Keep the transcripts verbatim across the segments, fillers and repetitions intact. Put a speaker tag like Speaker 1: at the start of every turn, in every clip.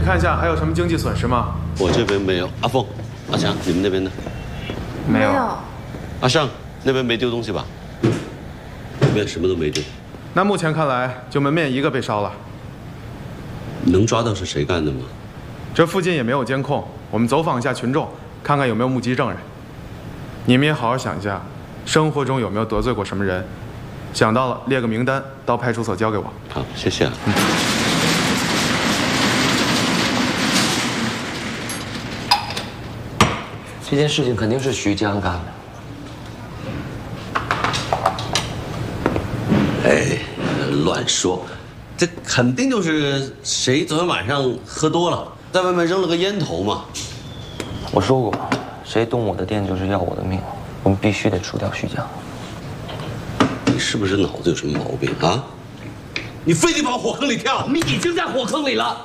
Speaker 1: 看一下还有什么经济损失吗？
Speaker 2: 我这边没有。阿凤、阿强，你们那边呢？
Speaker 1: 没有。
Speaker 2: 阿尚，那边没丢东西吧？这边什么都没丢。
Speaker 1: 那目前看来，就门面一个被烧了。
Speaker 2: 能抓到是谁干的吗？
Speaker 1: 这附近也没有监控，我们走访一下群众，看看有没有目击证人。你们也好好想一下，生活中有没有得罪过什么人？想到了，列个名单，到派出所交给我。
Speaker 2: 好，谢谢啊。嗯
Speaker 3: 这件事情肯定是徐江干的。
Speaker 2: 哎，乱说，这肯定就是谁昨天晚上喝多了，在外面扔了个烟头嘛。
Speaker 3: 我说过，谁动我的店就是要我的命，我们必须得除掉徐江。
Speaker 2: 你是不是脑子有什么毛病啊？你非得往火坑里跳？
Speaker 3: 我们已经在火坑里了。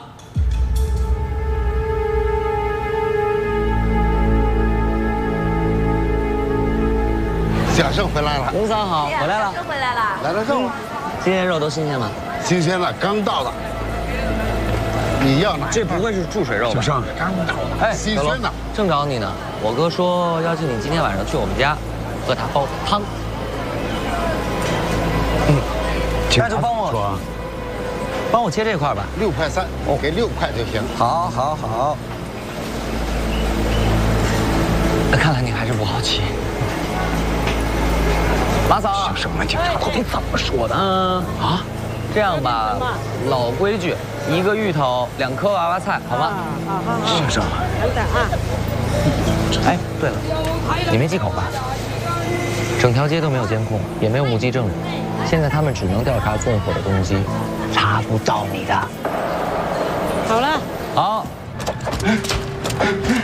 Speaker 4: 贾胜回来了，
Speaker 3: 龙嫂好，回来了，
Speaker 5: 又回来了，
Speaker 4: 来了肉，
Speaker 3: 今天肉都新鲜吗？
Speaker 4: 新鲜了，刚到的。你要哪？
Speaker 3: 这不会是注水肉吧？
Speaker 4: 贾胜刚到的，哎，新鲜的，
Speaker 3: 正找你呢。我哥说要请你今天晚上去我们家，喝他煲的汤。嗯，那就帮我说，帮我切这块吧，
Speaker 4: 六块三，我给六块就行。
Speaker 3: 好，好，好。看来你还是不好奇。 马嫂，
Speaker 4: 什么警察？
Speaker 3: 到底怎么说的？嗯啊，这样吧，老规矩，一个芋头，两颗娃娃菜，好吗？
Speaker 4: 先生，
Speaker 5: 等等啊。
Speaker 3: 哎，对了，你没忌口吧？整条街都没有监控，也没有目击证人，现在他们只能调查纵火的动机，查不到你的。
Speaker 5: 好了。
Speaker 3: 好。